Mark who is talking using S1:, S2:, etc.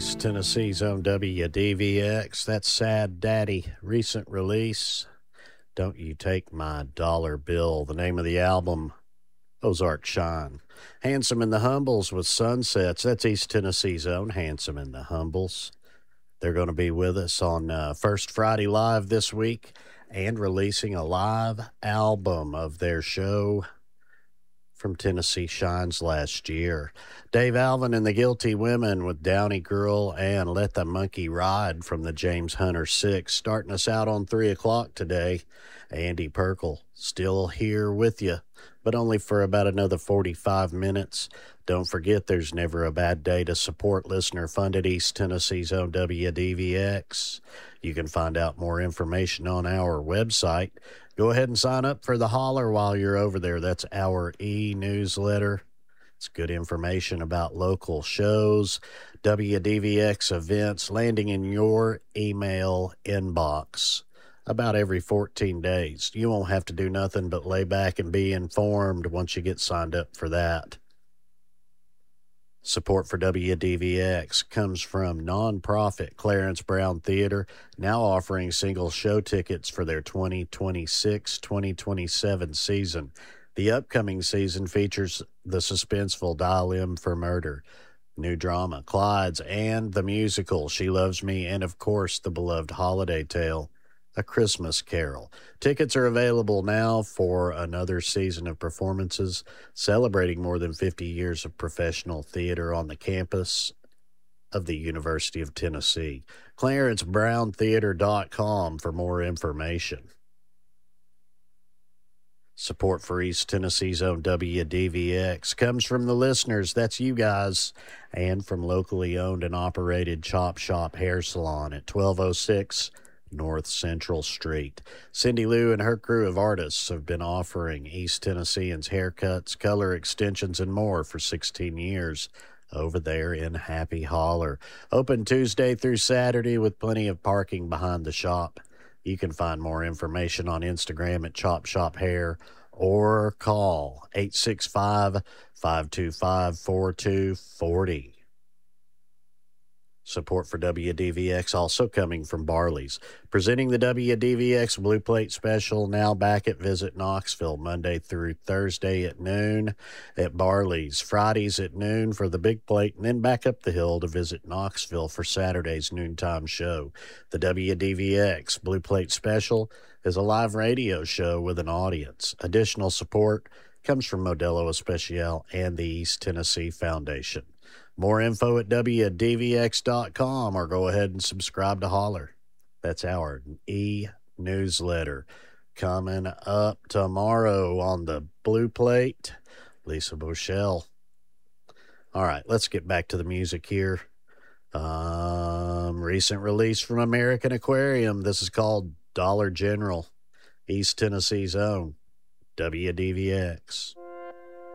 S1: East Tennessee's own WDVX. That's Sad Daddy. Recent release, Don't You Take My Dollar Bill. The name of the album, Ozark Shine. Handsome and the Humbles with Sunsets. That's East Tennessee's own Handsome and the Humbles. They're going to be with us on First Friday Live this week and releasing a live album of their show from Tennessee Shines last year. Dave Alvin and the Guilty Women with Downey Girl and Let the Monkey Ride from the James Hunter 6. Starting us out on 3 o'clock today. Andy Perkle still here with you, but only for about another 45 minutes. Don't forget, there's never a bad day to support listener-funded East Tennessee's own WDVX. You can find out more information on our website. Go ahead and sign up for the Holler while you're over there. That's our e-newsletter. It's good information about local shows, WDVX events landing in your email inbox about every 14 days. You won't have to do nothing but lay back and be informed once you get signed up for that. Support for WDVX comes from nonprofit Clarence Brown Theater, now offering single show tickets for their 2026-2027 season. The upcoming season features the suspenseful Dial M for Murder, new drama, Clyde's, and the musical She Loves Me, and of course the beloved holiday tale, A Christmas Carol. Tickets are available now for another season of performances, celebrating more than 50 years of professional theater on the campus of the University of Tennessee. ClarenceBrownTheater.com for more information. Support for East Tennessee's own WDVX comes from the listeners, that's you guys, and from locally owned and operated Chop Shop Hair Salon at 1206 North Central Street. Cindy Lou and her crew of artists have been offering East Tennesseans haircuts, color extensions, and more for 16 years over there in Happy Holler. Open Tuesday through Saturday with plenty of parking behind the shop. You can find more information on Instagram at Chop Shop Hair or call 865-525-4240. Support for WDVX also coming from Barley's. Presenting the WDVX Blue Plate Special, now back at Visit Knoxville, Monday through Thursday at noon at Barley's. Fridays at noon for the Big Plate, and then back up the hill to Visit Knoxville for Saturday's noontime show. The WDVX Blue Plate Special is a live radio show with an audience. Additional support comes from Modelo Especial and the East Tennessee Foundation. More info at WDVX.com or go ahead and subscribe to Holler. That's our e-newsletter. Coming up tomorrow on the Blue Plate, Lisa Bochelle. All right, let's get back to the music here. Recent release from American Aquarium. This is called Dollar General, East Tennessee's own WDVX.